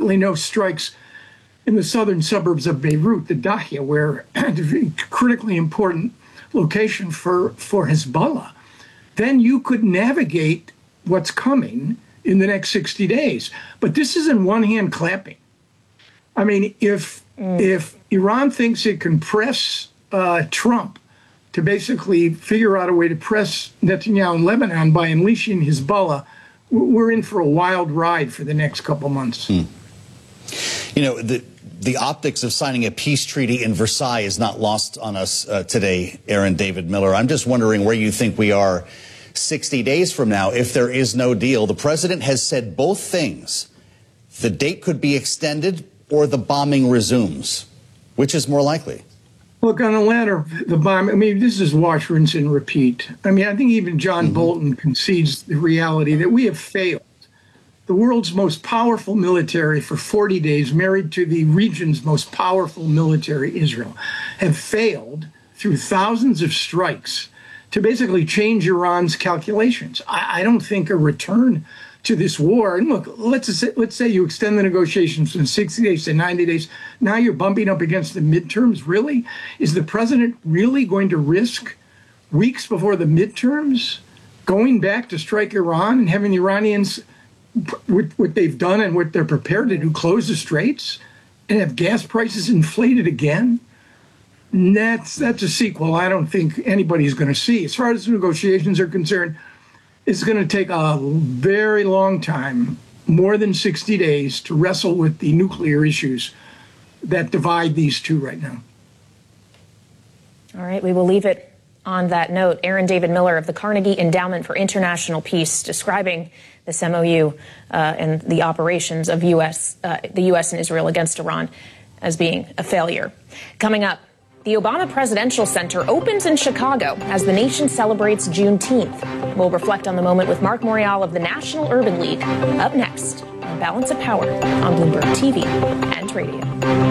absolutely no strikes in the southern suburbs of Beirut, the Dahia, where a critically important location for Hezbollah, then you could navigate what's coming in the next 60 days. But this isn't one-hand clapping. I mean, if Iran thinks it can press Trump to basically figure out a way to press Netanyahu in Lebanon by unleashing Hezbollah, we're in for a wild ride for the next couple months. You know, the optics of signing a peace treaty in Versailles is not lost on us today, Aaron David Miller. I'm just wondering where you think we are 60 days from now if there is no deal. The president has said both things. The date could be extended or the bombing resumes. Which is more likely? Look, on the latter, the bomb, I mean, this is wash, rinse, and repeat. I mean, I think even John Bolton concedes the reality that we have failed. The world's most powerful military for 40 days, married to the region's most powerful military, Israel, have failed through thousands of strikes to basically change Iran's calculations. I don't think a return to this war, and look, let's say you extend the negotiations from 60 days to 90 days. Now you're bumping up against the midterms. Really? Is the president really going to risk weeks before the midterms going back to strike Iran and having the Iranians, what they've done and what they're prepared to do, close the straits and have gas prices inflated again? That's a sequel I don't think anybody's going to see. As far as the negotiations are concerned, it's going to take a very long time, more than 60 days, to wrestle with the nuclear issues that divide these two right now. All right, we will leave it on that note. Aaron David Miller of the Carnegie Endowment for International Peace describing this MOU and the operations of the U.S. and Israel against Iran as being a failure. Coming up, the Obama Presidential Center opens in Chicago as the nation celebrates Juneteenth. We'll reflect on the moment with Mark Morial of the National Urban League. Up next on Balance of Power on Bloomberg TV and radio.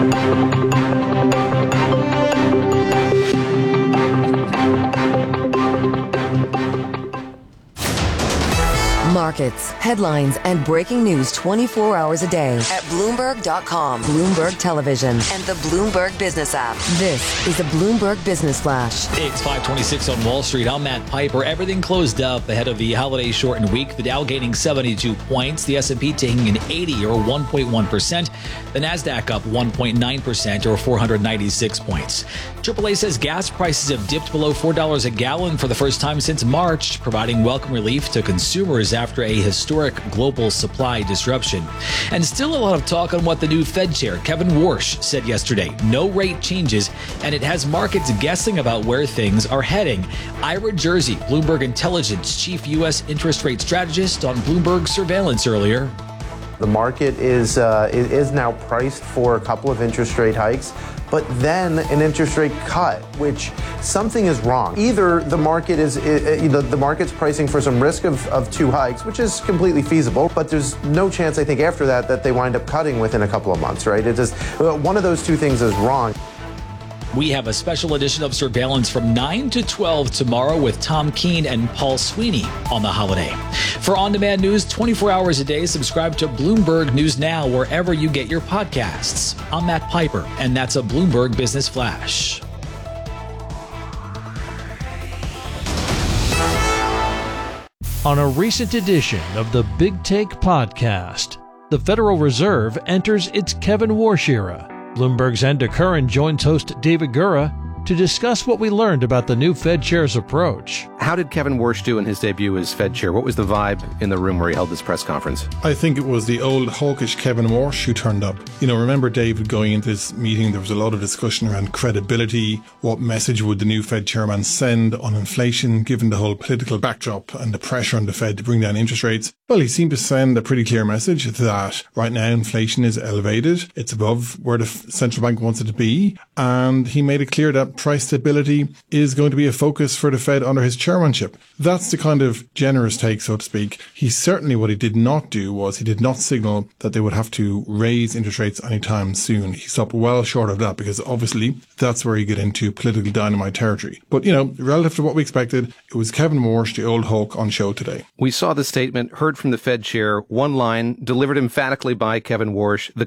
Markets, headlines, and breaking news 24 hours a day at Bloomberg.com, Bloomberg Television, and the Bloomberg Business app. This is the Bloomberg Business Flash. It's 5:26 on Wall Street. I'm Matt Piper. Everything closed up ahead of the holiday shortened week. The Dow gaining 72 points. The S&P taking an 80 or 1.1%. The Nasdaq up 1.9% or 496 points. AAA says gas prices have dipped below $4 a gallon for the first time since March, providing welcome relief to consumers after a historic global supply disruption. And still a lot of talk on what the new Fed chair, Kevin Warsh, said yesterday. No rate changes, and it has markets guessing about where things are heading. Ira Jersey, Bloomberg Intelligence chief U.S. interest rate strategist on Bloomberg Surveillance earlier. The market is now priced for a couple of interest rate hikes, but then an interest rate cut, which something is wrong. Either the market the market's pricing for some risk of two hikes, which is completely feasible, but there's no chance, I think, after that they wind up cutting within a couple of months, right? It just one of those two things is wrong. We have a special edition of Surveillance from 9 to 12 tomorrow with Tom Keene and Paul Sweeney on the holiday. For on-demand news 24 hours a day, subscribe to Bloomberg News Now wherever you get your podcasts. I'm Matt Piper, and that's a Bloomberg Business Flash. On a recent edition of the Big Take podcast, the Federal Reserve enters its Kevin Warsh era. Bloomberg's Enda Curran joins host David Gura to discuss what we learned about the new Fed chair's approach. How did Kevin Warsh do in his debut as Fed chair? What was the vibe in the room where he held this press conference? I think it was the old hawkish Kevin Warsh who turned up. You know, remember, David, going into this meeting, there was a lot of discussion around credibility. What message would the new Fed chairman send on inflation, given the whole political backdrop and the pressure on the Fed to bring down interest rates? Well, he seemed to send a pretty clear message that right now inflation is elevated. It's above where the central bank wants it to be. And he made it clear that price stability is going to be a focus for the Fed under his chairmanship. That's the kind of generous take, so to speak. What he did not do was he did not signal that they would have to raise interest rates anytime soon. He stopped well short of that because obviously that's where you get into political dynamite territory. But, you know, relative to what we expected, it was Kevin Warsh, the old hawk, on show today. We saw the statement, heard from the Fed chair, one line, delivered emphatically by Kevin Warsh. The